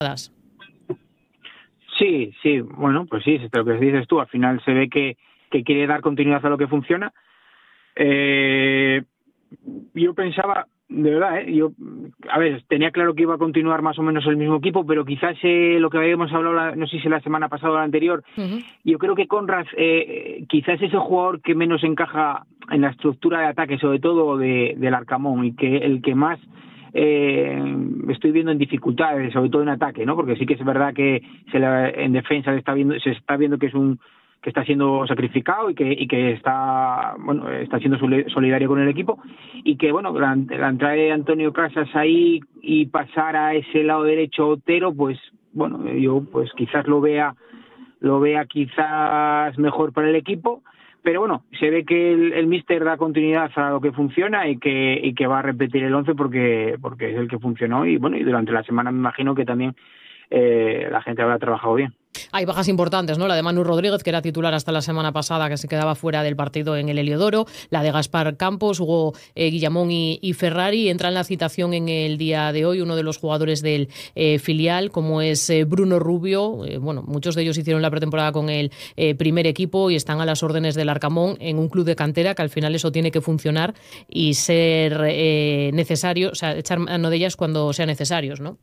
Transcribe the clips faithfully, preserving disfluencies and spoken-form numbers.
Sí, sí, bueno, pues sí, es lo que dices tú, al final se ve que, que quiere dar continuidad a lo que funciona. Eh, yo pensaba, de verdad, ¿eh? yo, a ver, tenía claro que iba a continuar más o menos el mismo equipo, pero quizás eh, lo que habíamos hablado, la, no sé si la semana pasada o la anterior, uh-huh. yo creo que Konrad eh, quizás es el jugador que menos encaja en la estructura de ataque, sobre todo de, del Arcamón, y que el que más eh, estoy viendo en dificultades, sobre todo en ataque, ¿no? Porque sí que es verdad que se la, en defensa se está viendo, se está viendo que es un que está siendo sacrificado y que y que está bueno está siendo solidario con el equipo, y que bueno la, la entrada de Antonio Casas ahí y pasar a ese lado derecho Otero, pues bueno, yo pues quizás lo vea lo vea quizás mejor para el equipo, pero bueno, se ve que el, el míster da continuidad a lo que funciona y que y que va a repetir el once porque porque es el que funcionó, y bueno, y durante la semana me imagino que también eh, la gente habrá trabajado bien. Hay bajas importantes, ¿no? La de Manu Rodríguez, que era titular hasta la semana pasada, que se quedaba fuera del partido en el Heliodoro. La de Gaspar Campos, Hugo eh, Guillamón y, y Ferrari. Entra en la citación en el día de hoy uno de los jugadores del eh, filial, como es eh, Bruno Rubio. Eh, bueno, muchos de ellos hicieron la pretemporada con el eh, primer equipo y están a las órdenes del Arcamón en un club de cantera, que al final eso tiene que funcionar y ser eh, necesario, o sea, echar mano de ellas cuando sean necesarios, ¿no?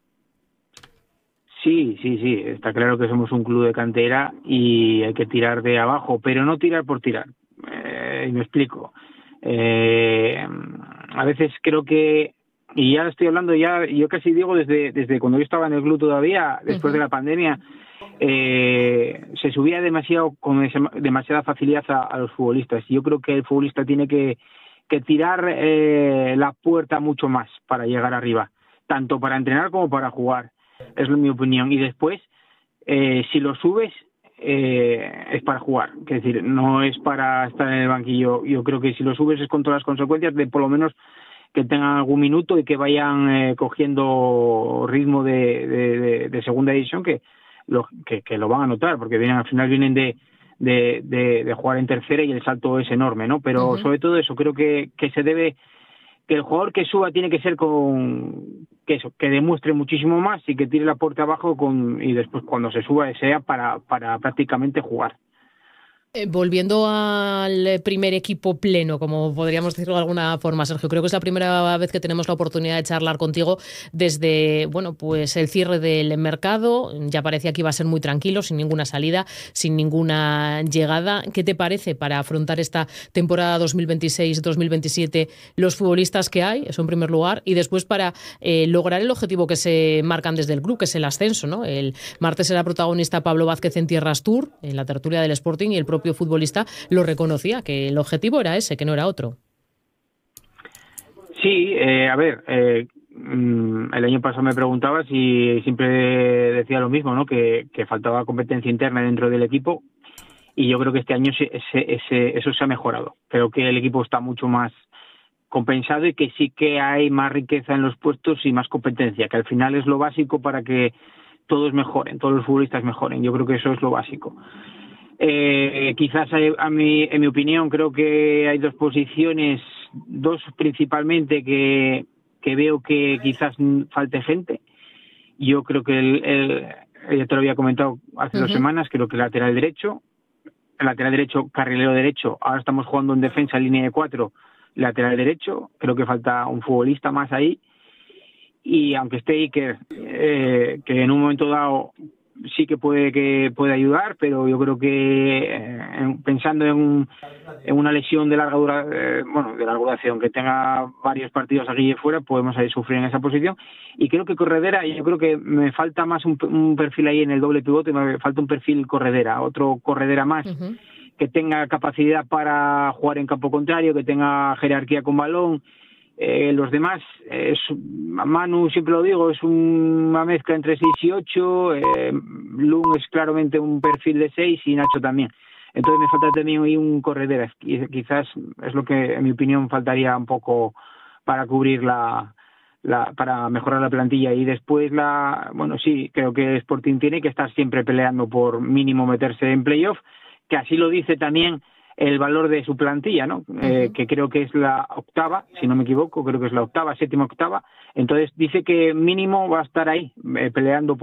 Sí, sí, sí, está claro que somos un club de cantera y hay que tirar de abajo, pero no tirar por tirar. Eh, y me explico. Eh, a veces creo que, y ya estoy hablando ya, yo casi digo desde desde cuando yo estaba en el club todavía, después uh-huh. de la pandemia, eh, se subía demasiado con demasiada facilidad a, a los futbolistas. Yo creo que el futbolista tiene que, que tirar eh, la puerta mucho más para llegar arriba, tanto para entrenar como para jugar. Es mi opinión. Y después, eh, si lo subes, eh, es para jugar. Es decir, no es para estar en el banquillo. Yo creo que si lo subes es con todas las consecuencias de por lo menos que tengan algún minuto y que vayan eh, cogiendo ritmo de, de, de, de segunda división, que lo, que, que lo van a notar, porque vienen al final vienen de, de, de, de jugar en tercera y el salto es enorme, ¿no? Pero uh-huh. sobre todo eso, creo que, que se debe... que el jugador que suba tiene que ser con que eso, que demuestre muchísimo más y que tire la puerta abajo con y después cuando se suba sea para para prácticamente jugar. Eh, volviendo al primer equipo pleno, como podríamos decirlo de alguna forma, Sergio, creo que es la primera vez que tenemos la oportunidad de charlar contigo desde, bueno, pues el cierre del mercado. Ya parecía que iba a ser muy tranquilo, sin ninguna salida, sin ninguna llegada. ¿Qué te parece para afrontar esta temporada dos mil veintiséis dos mil veintisiete los futbolistas que hay? Eso en primer lugar. Y después para eh, lograr el objetivo que se marcan desde el club, que es el ascenso, ¿no? El martes era protagonista Pablo Vázquez en Tierras Tour, en la tertulia del Sporting, y el propio futbolista lo reconocía, que el objetivo era ese, que no era otro. Sí, eh, a ver, eh, el año pasado me preguntabas y siempre decía lo mismo, ¿no? Que, que faltaba competencia interna dentro del equipo, y yo creo que este año ese, ese, eso se ha mejorado. Creo que el equipo está mucho más compensado y que sí que hay más riqueza en los puestos y más competencia, que al final es lo básico para que todos mejoren, todos los futbolistas mejoren. Yo creo que eso es lo básico. Eh, quizás hay, a mi, en mi opinión creo que hay dos posiciones, dos principalmente que, que veo que quizás falte gente. Yo creo que el, el, ya te lo había comentado hace uh-huh. dos semanas, creo que el lateral derecho, el lateral derecho, carrilero derecho, ahora estamos jugando en defensa en línea de cuatro, lateral derecho, creo que falta un futbolista más ahí, y aunque esté Iker, eh, que en un momento dado sí que puede que puede ayudar, pero yo creo que eh, pensando en, un, en una lesión de larga dura, eh, bueno, de larga duración, que tenga varios partidos aquí y fuera, podemos ahí sufrir en esa posición. Y creo que Corredera, yo creo que me falta más un, un perfil ahí en el doble pivote, me falta un perfil Corredera, otro Corredera más, uh-huh. que tenga capacidad para jugar en campo contrario, que tenga jerarquía con balón. Eh, los demás, eh, Manu, siempre lo digo, es una mezcla entre seis y ocho, eh, Lung es claramente un perfil de seis y Nacho también. Entonces me falta también ahí un Corredera, quizás es lo que en mi opinión faltaría un poco para cubrir la, la para mejorar la plantilla. Y después la, bueno, sí, creo que el Sporting tiene que estar siempre peleando por mínimo meterse en playoff, que así lo dice también el valor de su plantilla, ¿no? Uh-huh. Eh, que creo que es la octava, si no me equivoco, creo que es la octava, séptima, octava. Entonces dice que mínimo va a estar ahí, eh, peleando